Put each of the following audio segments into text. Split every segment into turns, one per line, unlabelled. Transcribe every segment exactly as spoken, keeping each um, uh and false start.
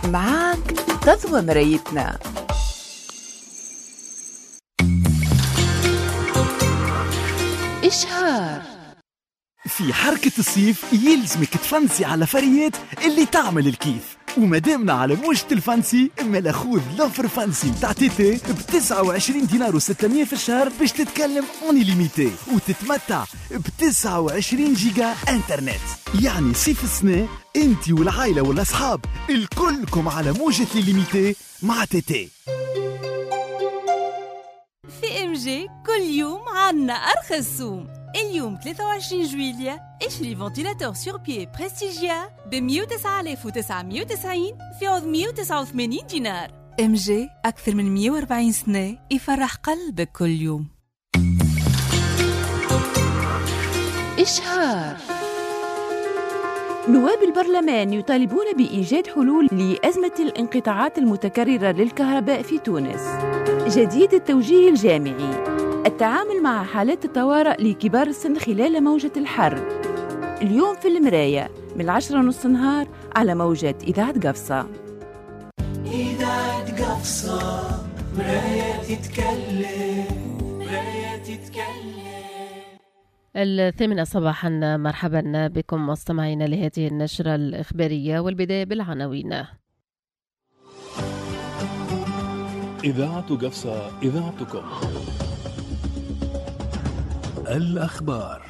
معاك تضوى مرايتنا. إشهار.
في حركة الصيف يلزمك تفنسي على فريات اللي تعمل الكيف، ومدامنا على موجة الفانسي اما خذ لوفر فانسي متاع تيتي ب تسعة وعشرين دينار وستمية في الشهر باش تتكلم اوني ليميتي وتتمتع ب تسعة وعشرين جيجا انترنت. يعني صيف السنة انتي والعائلة والاصحاب الكلكم على موجة ليميتي مع تيتي.
في ام جي كل يوم عنا ارخص سوم. اليوم ثلاثة وعشرين جويلية اشتري فنتيلاتور سور بيي بريستيجيا ب مية وتسعة آلاف وتسعمية وتسعين في عوض مية وتسعة وثمانين دينار. ام جي اكثر من مية وأربعين سنة يفرح قلبك كل يوم.
إشهار. نواب البرلمان يطالبون بإيجاد حلول لأزمة الانقطاعات المتكررة للكهرباء في تونس. جديد التوجيه الجامعي، التعامل مع حالات الطوارئ لكبار السن خلال موجة الحر. اليوم في المراية من العشرة ونص نهار على موجة إذاعة قفصة.
إذاعة قفصة مراية تتكلم، مراية تتكلم.
الثامنة صباحا، مرحبا بكم مستمعينا لهذه النشرة الإخبارية، والبداية بالعناوين.
إذاعة قفصة، إذاعتكم. الأخبار.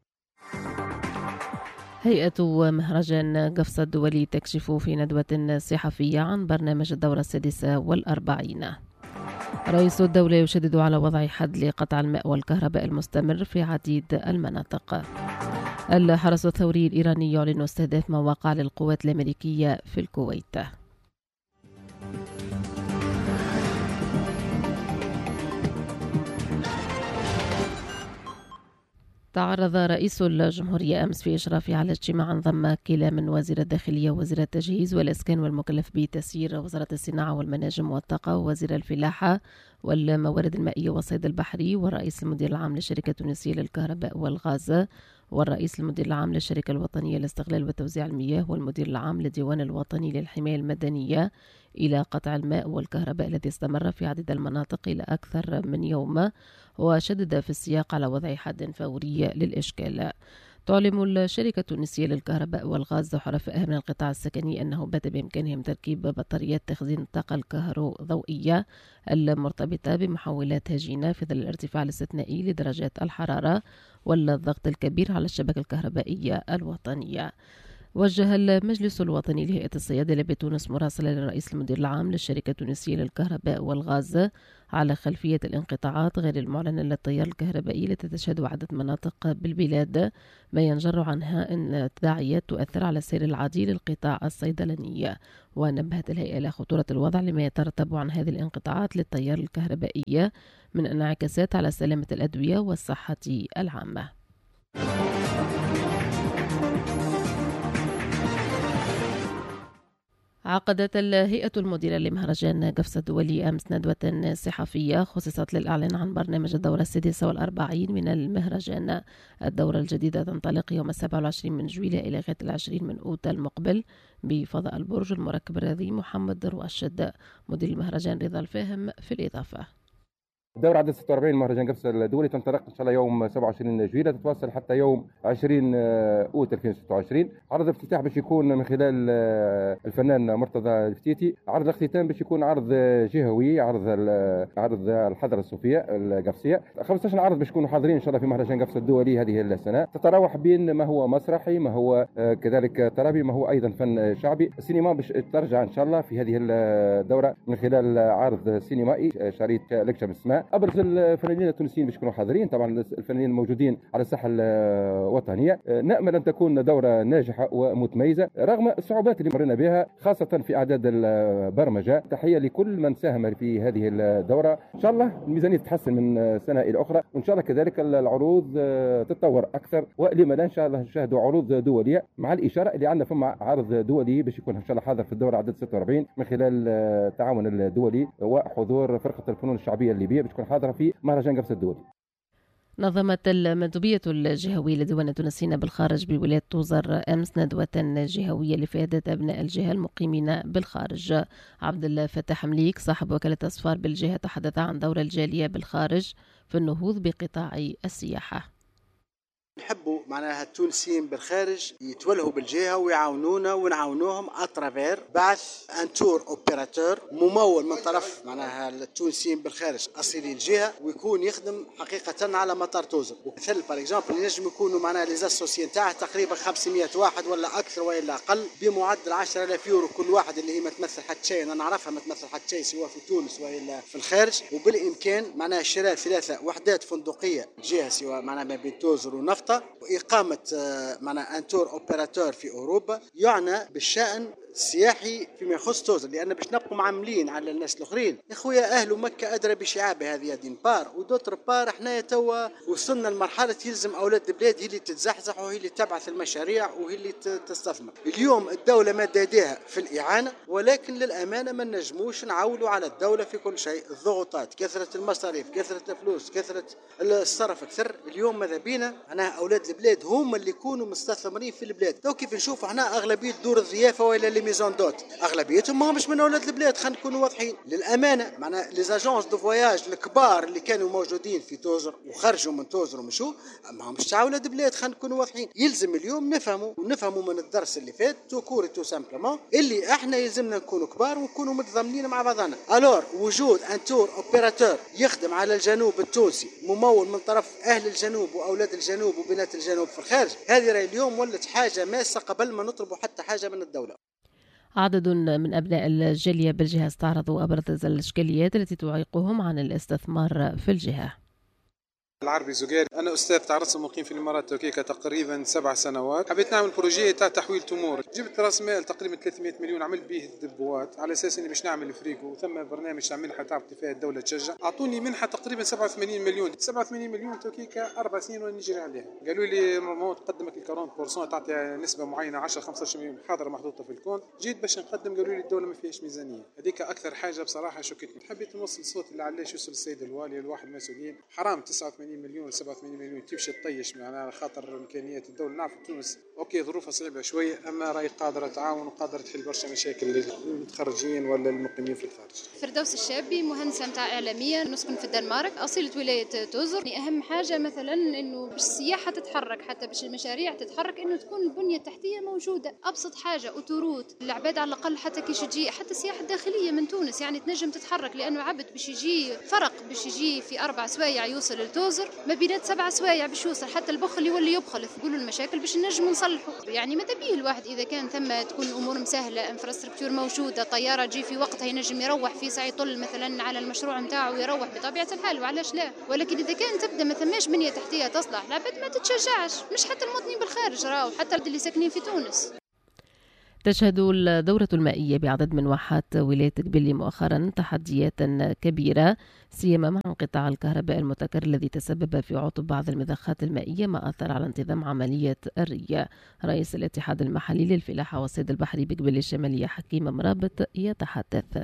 هيئة مهرجان قفصة الدولي تكشف في ندوة صحفية عن برنامج الدورة السادسة والأربعين. رئيس الدولة يشدد على وضع حد لقطع الماء والكهرباء المستمر في عديد المناطق. الحرس الثوري الإيراني يعلن استهداف مواقع للقوات الأمريكية في الكويت. تعرض رئيس الجمهورية أمس في إشرافه على اجتماع انضم كلا من وزير الداخلية ووزير التجهيز والإسكان والمكلف بتسيير وزارة الصناعة والمناجم والطاقة ووزير الفلاحة والموارد المائية والصيد البحري والرئيس المدير العام للشركة التونسية للكهرباء والغاز والرئيس المدير العام للشركة الوطنية لاستغلال وتوزيع المياه والمدير العام للديوان الوطني للحماية المدنية إلى قطع الماء والكهرباء الذي استمر في عديد المناطق إلى أكثر من يوم، وشدد في السياق على وضع حد فوري للإشكال. تعلم الشركة التونسية للكهرباء والغاز حرفائها من القطاع السكني أنه بات بإمكانهم تركيب بطاريات تخزين الطاقة الكهروضوئية المرتبطة بمحولات هجينة في ظل الارتفاع الاستثنائي لدرجات الحرارة والضغط الكبير على الشبكة الكهربائية الوطنية. وجه المجلس الوطني لهيئة الصيادلة بتونس مراسلة للرئيس المدير العام للشركة التونسية للكهرباء والغاز على خلفية الانقطاعات غير المعلنة للتيار الكهربائي التي تشهد عدة مناطق بالبلاد، ما ينجر عنها أن تداعيات تؤثر على السير العادي للقطاع الصيدلاني. ونبهت الهيئة إلى خطورة الوضع لما يترتب عن هذه الانقطاعات للتيار الكهربائي من انعكاسات على سلامة الأدوية والصحة العامة. عقدت الهيئة المديرة لمهرجان قفصة الدولي أمس ندوة صحفية خصصت للإعلان عن برنامج الدورة السادسة والأربعين من المهرجان. الدورة الجديدة تنطلق يوم السابع والعشرين من جويلية إلى غاية العشرين من أوت المقبل بفضاء البرج المركب الرياضي محمد درواشد. مدير المهرجان رضا الفاهم في الإضافة.
الدورة عدد ستة وأربعين مهرجان قفصة الدولي تنطلق إن شاء الله يوم سبعة وعشرين جويلية تتواصل حتى يوم عشرين أوت ألفين وستة وعشرين. عرض الافتتاح باش يكون من خلال الفنان مرتضى الفتيتي. عرض الاختتام باش يكون عرض جهوي، عرض عرض الحضرة الصوفية القفصية. خمسة عشر عرض باش يكونوا حاضرين إن شاء الله في مهرجان قفصة الدولي هذه السنة، تتراوح بين ما هو مسرحي، ما هو كذلك ترابي، ما هو أيضا فن شعبي. السينما باش ترجع إن شاء الله في هذه الدورة من خلال عرض سينمائي شريط لكشة بالسماء. أبرز الفنانين التونسيين باش يكونوا حاضرين، طبعا الفنانين الموجودين على الساحة الوطنية. نأمل أن تكون دورة ناجحة ومتميزة رغم الصعوبات اللي مرينا بها خاصة في أعداد البرمجة. تحية لكل من ساهم في هذه الدورة. إن شاء الله الميزانية تتحسن من سنة إلى أخرى، وإن شاء الله كذلك العروض تتطور أكثر، ولما لا إن شاء الله نشاهدوا عروض دولية، مع الإشارة اللي عندنا فما عرض دولي باش يكون إن شاء الله حاضر في الدورة عدد ستة وأربعين من خلال التعاون الدولي وحضور فرقة الفنون الشعبية الليبية باش تكون حاضرة في مهرجان قفصة الدولي.
نظمت المندوبية الجهوية لديوان التونسيين بالخارج بولاية توزر أمس ندوة جهوية لفائدة أبناء الجهة المقيمين بالخارج. عبد الفتاح مليك صاحب وكالة أصفار بالجهة تحدث عن دور الجالية بالخارج في النهوض بقطاع السياحة.
نحبوا معناها التونسيين بالخارج يتولهوا بالجهه ويعاونونا ونعاونوهم اترافير بعث ان تور اوبيراتور ممول من طرف معناها التونسيين بالخارج اصيلي الجهه ويكون يخدم حقيقه على مطار توزر. ومثل باغ اكزومبل ينجم يكونوا معناها لي اسوسيي نتاعه تقريبا خمسمائة واحد ولا اكثر ولا اقل بمعدل عشرة آلاف يورو كل واحد اللي هي ما تمثل حتى شيء. انا نعرفها ما تمثل حتى شيء سواء في تونس ولا في الخارج. وبالامكان معناها شراء ثلاثه وحدات فندقيه جهه سواء معناها ما بين توزر ونفطه وإقامة معناها أن تور أوبيراتور في أوروبا يعنى بالشأن السياحي فيما يخص توزر. لأن باش نبقوا معاملين على الناس الآخرين يا خويا أهل مكة أدرى بشعاب هذه دين بار ودوتر بار احنا توا وصلنا لمرحلة يلزم أولاد البلاد هي اللي تتزحزح وهي اللي تبعث المشاريع وهي اللي تستثمر. اليوم الدولة ما يديها في الإعانة ولكن للأمانة ما نجموش نعولوا على الدولة في كل شيء. الضغوطات كثرة المصاريف كثرة الفلوس كثرة الصرف أكثر. اليوم ماذا بينا أنا أولاد البلاد هم اللي يكونوا مستثمرين في البلاد. تو كيف نشوف احنا أغلبية دور الضيافة ولا لي ميزون دوت اغلبيتهم ما مش من اولاد البلاد. خلينا نكونوا واضحين للامانه. معنا لي زاجونس دو فواياج الكبار اللي كانوا موجودين في توزر وخرجوا من توزر ومشوا ما مش تاع اولاد البلاد. خلينا نكونوا واضحين. يلزم اليوم نفهموا ونفهموا من الدرس اللي فات تو كوري تو سامبلومون اللي احنا يلزمنا نكونوا كبار ونكونوا متضامنين مع بعضنا. الور وجود ان تور اوبيراتور يخدم على الجنوب التونسي ممول من طرف اهل الجنوب واولاد الجنوب وبنات الجنوب في الخارج هذه راي اليوم ولت حاجه ماسه قبل ما نطلبوا حتى حاجه من الدوله.
عدد من أبناء الجالية بالجهة استعرضوا أبرز الإشكاليات التي تعيقهم عن الاستثمار في الجهة.
العربي زجير، أنا أستاذ تعرس مقيم في الإمارات التركية تقريبا سبع سنوات. حبيت نعمل بروجي تاع تحويل تمور. جبت رأس مال تقريبا ثلاثمائة مليون عملت به الدبوات على أساس إني باش نعمل فريقو وثم برنامج تاع منحة تعرف فيها الدولة تشجع. أعطوني منحة تقريبا سبعة وثمانين مليون. سبعة وثمانين مليون تركيا أربع سنين وأنا نجري عليها. قالوا لي مو تقدمك ال أربعين بالمئة تعطي نسبة معينة عشرة خمسة عشر مليون حاضرة محطوطة في الكون. جيت باش نقدم قالوا لي الدولة ما فيهاش ميزانية. هذيك أكثر حاجة بصراحة شكتني. حبيت نوصل صوت اللي علاش يوصل السيد الوالي الواحد مسؤولين. حرام تسعة وثمانين مليون سبعة وثمانين مليون تمشي تطيش معنا خاطر امكانيات الدوله. نعرف تونس اوكي ظروفها صعبه شويه اما راهي قادره تعاون وقادره تحل برشا مشاكل للمتخرجين ولا المقيمين في الخارج.
فردوس الشابي مهندسه نتاع اعلاميه نسكن في الدنمارك اصيله ولايه توزر. اهم حاجه مثلا انه باش السياحه تتحرك حتى باش المشاريع تتحرك انه تكون البنيه التحتيه موجوده. ابسط حاجه اوتوروت العباد على الاقل حتى كي يجي حتى السياحه الداخليه من تونس يعني تنجم تتحرك لانه عبد باش يجي فرق باش يجي في اربع سوايع يوصل لتوزر ما بينات سبع سوايع باش يوصل حتى البخل يولي يبخل. تقولوا المشاكل باش نجموا نصلحوا يعني ماذا بيه الواحد اذا كان ثم تكون الامور مسهله انفراستراكتور موجوده طياره تجي في وقتها ينجم يروح في ساعه يطل مثلا على المشروع نتاعو ويروح بطبيعه الحال وعلاش لا. ولكن اذا كان تبدا ما ثماش بنيه تحتيه تصلح العباد ما تتشجعش مش حتى المواطنين بالخارج راهو حتى اللي ساكنين في تونس.
تشهد الدورة المائية بعدد من واحات ولاية قبلي مؤخرا تحديات كبيرة سيما مع انقطاع الكهرباء المتكرر الذي تسبب في عطب بعض المضخات المائية ما أثر على انتظام عملية الري. رئيس الاتحاد المحلي للفلاحة والصيد البحري بقبلي الشمالية حكيم مرابط يتحدث.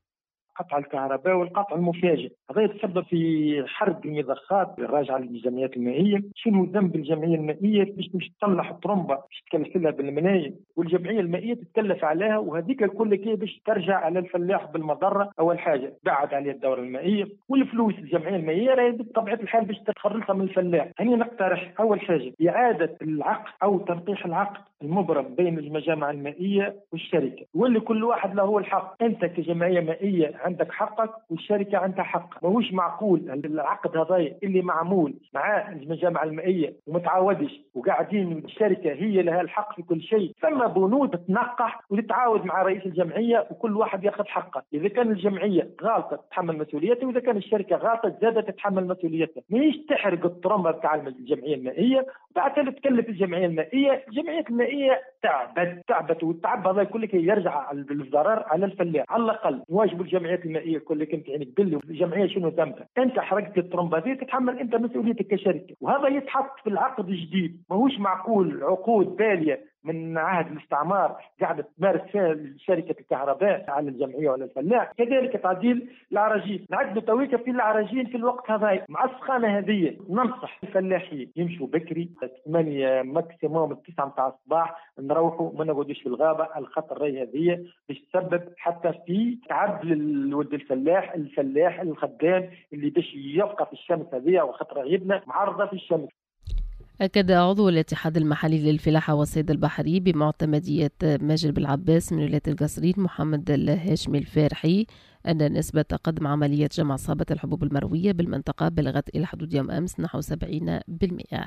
قطع الكهرباء والقطع المفاجئ هذا يتسبب في حرق المضخات الراجعه للجمعيات المائيه. شنو ذنب الجمعيه المائيه باش مش تطلع الطرمبه باش تكلف لها بالملايين والجمعيه المائيه تتكلف عليها وهذيك الكل كي باش ترجع على الفلاح بالمضره. اول حاجه بعد عليه الدوره المائيه والفلوس الجمعيه المائيه راهي بطبيعه الحال باش تخرجها من الفلاح. هني نقترح اول حاجه اعاده العقد او تنقيح العقد المبرم بين المجامع المائيه والشركه واللي كل واحد له هو الحق. انت كجمعيه مائيه عندك حقك والشركه عندها حق. ماهوش معقول العقد هذا اللي معمول مع المجامع المائيه ومتعاودش وقاعدين الشركه هي لها الحق في كل شيء. ثم بنود تنقح وتتعاود مع رئيس الجمعيه وكل واحد ياخذ حقه. اذا كان الجمعيه غلطه تتحمل مسؤوليتها واذا كان الشركه غلطه زادت تتحمل مسؤوليتها. ماهيش تحرق الطرمبه تاع الجمعيه المائيه وبعدها تكلف الجمعيه المائيه. الجمعيه المائيه تعبت تعبت والتعب هذا كله يرجع بالضرر على الفلاح. على الاقل واجب الجمعيات المائيه كل كنت يعني تقول الجمعيه شنو ذنبها؟ انت حرقت الطرمبه دي تتحمل انت مسؤوليتك كشركه وهذا يتحط في العقد الجديد. ماهوش معقول عقود باليه من عهد الاستعمار قاعدة تمارس فيها شركة الكهرباء على الجمعية ولا الفلاح. كذلك تعديل العراجين، نعدوا تويكا في العراجين في الوقت هذا مع السخانة هذه. ننصح الفلاحين يمشوا بكري ثمانية ماكسيموم تسعة متاع الصباح، نروحوا ما نقعدوش في الغابة. الخطر راهي هذه باش تسبب حتى في تعب للولد الفلاح الفلاح الخدام اللي باش يبقى في الشمس هذه وخطر رهيبنا معرضة في الشمس.
أكد عضو الاتحاد المحلي للفلاحة والصيد البحري بمعتمدية ماجد بالعباس من ولاية القصرين محمد الهاشمي الفارحي أن نسبة تقدم عملية جمع صابة الحبوب المروية بالمنطقة بلغت إلى حدود يوم أمس نحو سبعين بالمئة.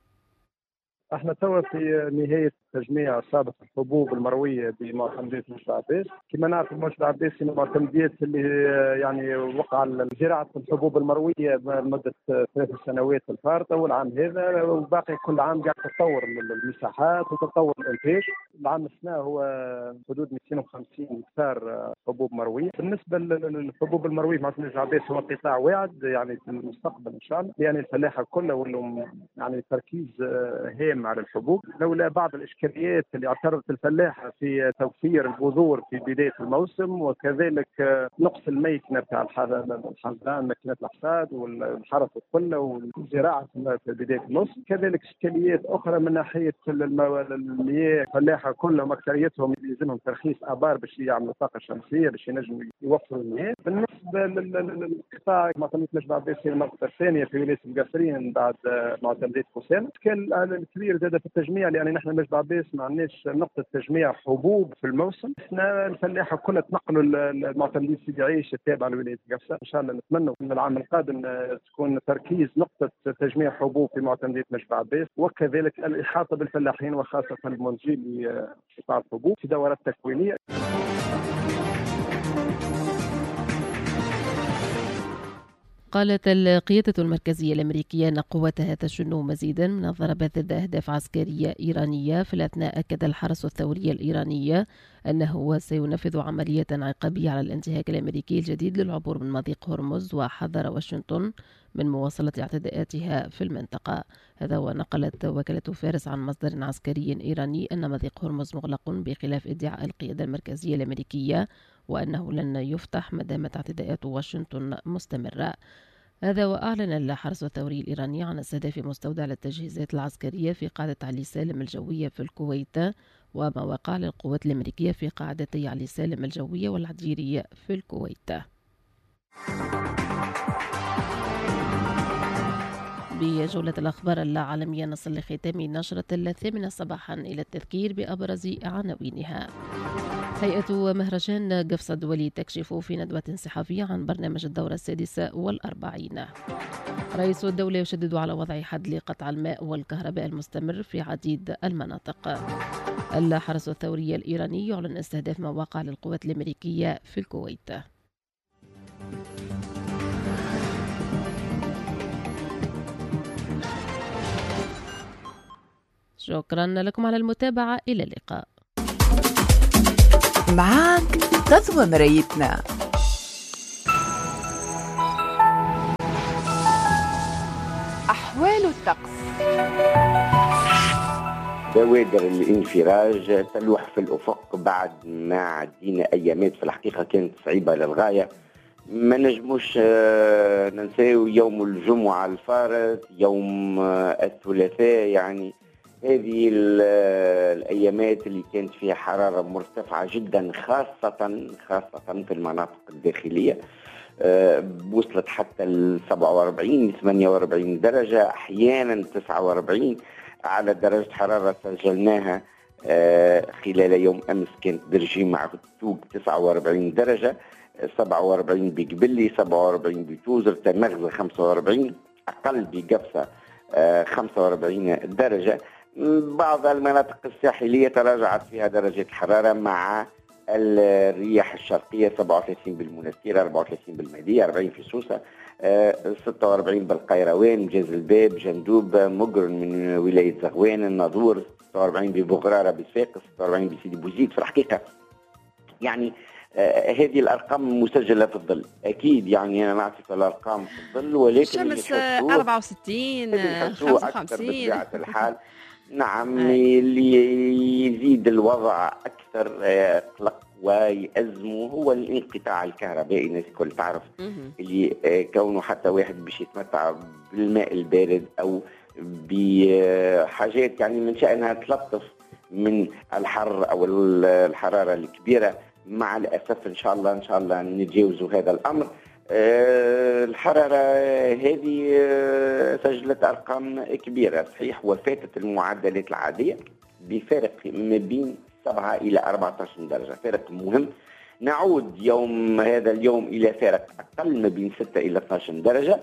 احنا توا في نهايه تجميع صابة الحبوب المرويه بمعتمديه مجد عباس. كما نعرف مجد عباس من المعتمديات اللي يعني وقع زراعه الحبوب المرويه لمده ثلاث سنوات الفارطه، والعام هذا وباقي كل عام قاعد تتطور المساحات وتتطور الانتاج. العام السنه هو حدود مئتين وخمسين هكتار حبوب مرويه. بالنسبه للحبوب المرويه معتمديه مجد عباس هو قطاع واعد يعني في المستقبل ان شاء الله، يعني الفلاحه كلها ولوا يعني تركيز هام على الحبوب، لولا بعض الاشكاليات اللي اعترضت الفلاحه في توفير البذور في بدايه الموسم، وكذلك نقص الميكنه بتاع الحصاد ماكينه الحصاد والحرث كله والزراعه في بدايه الموسم، كذلك اشكاليات اخرى من ناحيه المياه. الفلاحه كلهم اكثريتهم يلزمهم ترخيص ابار باش يعملوا طاقه شمسيه باش ينجموا يوفروا المياه. بالنسبه للقطاع معتمديه مجد عباس هي المنطقه الثانيه في ولايه القصرين بعد معتمديه قوسان. كان كبير زاد في التجميع لان نحن مجد عباس ما عندناش نقطه تجميع حبوب في الموسم. احنا الفلاحه كلها تنقلوا المعتمدين سيدي عيش التابعه لولايه قفصه. ان شاء الله نتمنى من العام القادم تكون تركيز نقطه تجميع حبوب في معتمديه مجد عباس، وكذلك الاحاطه بالفلاحين وخاصه المنتجين لقطاع الحبوب في دورات تكوينيه.
قالت القيادة المركزية الأمريكية أن قوتها تشن مزيدا من الضربات ضد أهداف عسكرية إيرانية. في الأثناء أكد الحرس الثوري الإيراني أنه سينفذ عملية عقابية على الانتهاك الأمريكي الجديد للعبور من مضيق هرمز، وحذر واشنطن من مواصلة اعتداءاتها في المنطقة. هذا ونقلت وكالة فارس عن مصدر عسكري إيراني أن مضيق هرمز مغلق بخلاف ادعاء القيادة المركزية الأمريكية وأنه لن يفتح ما دامت اعتداءات واشنطن مستمرة. هذا وأعلن الحرس الثوري الإيراني عن استهداف مستودع للتجهيزات العسكرية في قاعدة علي سالم الجوية في الكويت ومواقع للقوات الأمريكية في قاعدتي علي سالم الجوية والعجيرية في الكويت. بجولة الأخبار العالمية نصل لختام نشرة الثامنة صباحا إلى التذكير بأبرز عناوينها. هيئة مهرجان قفصة الدولي تكشف في ندوة صحفية عن برنامج الدورة السادسة والأربعين. رئيس الدولة يشدد على وضع حد لقطع الماء والكهرباء المستمر في عديد المناطق. الحرس الثوري الإيراني يعلن استهداف مواقع للقوات الأمريكية في الكويت. شكرا لكم على المتابعة، إلى اللقاء.
معاك غزوة مرايتنا. أحوال الطقس.
بوادر الانفراج تلوح في الأفق بعد ما عدينا أيامات في الحقيقة كانت صعيبة للغاية. ما نجموش ننساو يوم الجمعة الفارط، يوم الثلاثاء، يعني هذه الأيامات اللي كانت فيها حرارة مرتفعة جدا خاصة خاصة في المناطق الداخلية. أه وصلت حتى ل سبعة وأربعين ثمانية وأربعين درجة، أحيانا تسعة وأربعين على درجة حرارة سجلناها أه خلال يوم أمس. كانت برجيم مع توق تسعة وأربعين درجة، سبعة وأربعين بقبلي، سبعة وأربعين بتوزر، تمغزة خمسة وأربعين، أقل بقفصة أه خمسة وأربعين درجة. بعض المناطق الساحلية تراجعت فيها درجة الحرارة مع الرياح الشرقية، سبعة وثلاثين بالمنستير، أربعة وثلاثين بالمهدية، أربعين في سوسة، ستة وأربعين بالقيروان، مجاز الباب، جندوب، مقرن من ولاية زغوان، الناظور، ستة وأربعين ببغرارة بصفاقس، ستة وأربعين بسيدي بوزيد. في الحقيقة يعني آه هذه الأرقام مسجلة في الظل، أكيد يعني أنا نعطيك الأرقام في الظل، ولكن
الشمس أربعة وستين خمسة وخمسين
بطبيعة الحال نعم اللي يزيد الوضع أكثر قلق ويأزمه هو الانقطاع الكهربائي. الناس الكل تعرف اللي كونه حتى واحد باش يتمتع بالماء البارد أو بحاجات يعني من شأنها تلطف من الحر أو الحرارة الكبيرة، مع الأسف إن شاء الله إن شاء الله نتجاوزوا هذا الأمر. أه الحرارة هذه أه سجلت أرقام كبيرة صحيح، وفاتت المعدلات العادية بفارق ما بين سبعة إلى أربعة عشر درجة، فارق مهم. نعود يوم هذا اليوم إلى فارق أقل ما بين ستة إلى اثني عشر درجة،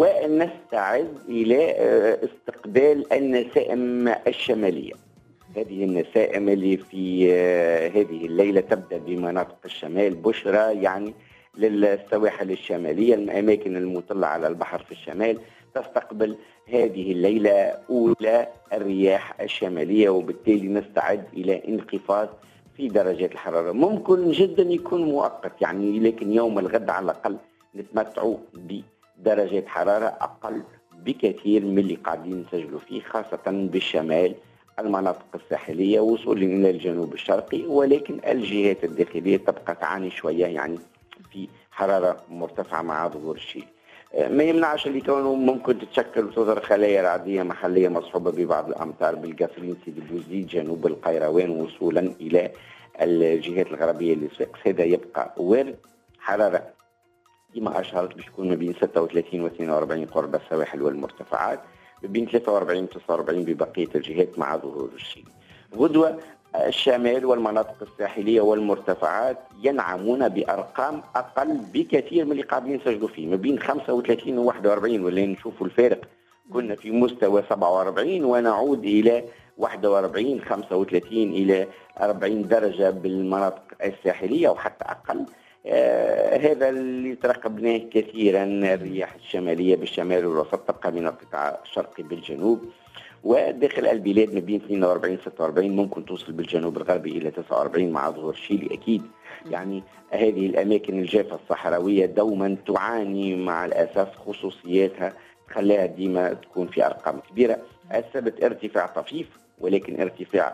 ونستعد إلى أه استقبال النسائم الشمالية. هذه النسائم اللي في أه هذه الليلة تبدأ بمناطق الشمال بشرى، يعني للسواحل الشمالية الأماكن المطلة على البحر في الشمال تستقبل هذه الليلة أولى الرياح الشمالية، وبالتالي نستعد إلى انخفاض في درجات الحرارة. ممكن جدا يكون مؤقت يعني، لكن يوم الغد على الأقل نتمتعوا بدرجات حرارة أقل بكثير من اللي قاعدين نسجلوا فيه، خاصة بالشمال المناطق الساحلية وصولا إلى الجنوب الشرقي، ولكن الجهات الداخلية تبقى تعاني شوية يعني في حرارة مرتفعة مع ظهور الشيء. ما يمنعش اللي كونه ممكن تتشكل وتظهر خلايا رعدية محلية مصحوبة ببعض الأمطار بالقصرين سيدي بوزيد جنوب القيروان وصولا إلى الجهات الغربية للصفاقس. هذا يبقى وارد. حرارة كما أشهرت باش تكون ما بين ستة وثلاثين و اثنين وأربعين قرب السواحل والمرتفعات، ما بين ثلاثة وأربعين و تسعة وأربعين ببقية الجهات مع ظهور الشيء. غدوة الشمال والمناطق الساحلية والمرتفعات ينعمون بأرقام أقل بكثير من اللي قاعدين نسجلوا فيه، ما بين خمسة وثلاثين و واحد وأربعين، ولا نشوفوا الفارق كنا في مستوى سبعة وأربعين ونعود إلى واحد وأربعين خمسة وثلاثين إلى أربعين درجة بالمناطق الساحلية وحتى أقل. آه هذا اللي ترقبناه كثيرا. الرياح الشمالية بالشمال والوسط تبقى من القطاع الشرقي بالجنوب، وداخل البلاد ما بين اثنين وأربعين ستة وأربعين، ممكن توصل بالجنوب الغربي إلى تسعة وأربعين مع ظهور شيلي أكيد. يعني هذه الأماكن الجافة الصحراوية دوما تعاني مع الأسف، خصوصياتها خلاها ديما تكون في أرقام كبيرة. السبت ارتفاع طفيف، ولكن ارتفاع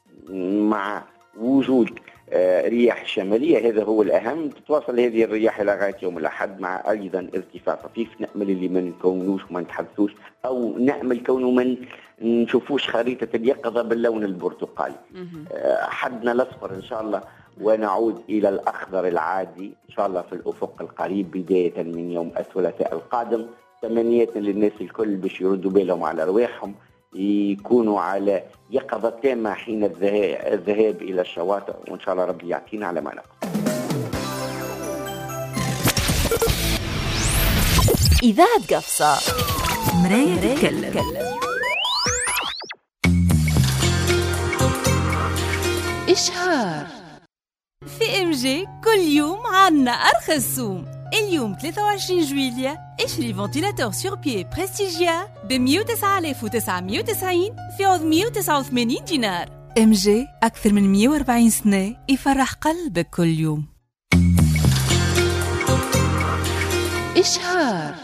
مع وجود رياح شمالية، هذا هو الأهم. تتواصل هذه الرياح إلى غاية يوم الأحد مع أيضا ارتفاع طفيف. نأمل اللي ما نكونوش وما نتحدثوش، أو نأمل كونه ما نشوفوش خريطة اليقظة باللون البرتقالي. حدنا الأصفر إن شاء الله، ونعود إلى الأخضر العادي إن شاء الله في الأفق القريب بداية من يوم الثلاثاء القادم. تمنيات للناس الكل باش يردوا بالهم على أرواحهم، يكونوا على يقظة تامة حين الذهاب إلى الشواطئ، وإن شاء الله ربي يعطينا على ما نقدر.
إذاعة قفصة، مراية تتكلم. إشهار
في إم جي كل يوم عنا أرخص سوم. اليوم ثلاثة وعشرين جويلية اشتري فنتيلاتور سور بيي بريستيجيا ب مئة وتسعة آلاف وتسعمئة وتسعين في عوض مئة وتسعة وثمانين دينار. إم جي أكثر من مئة وأربعين سنة يفرح قلبك كل يوم.
إشهار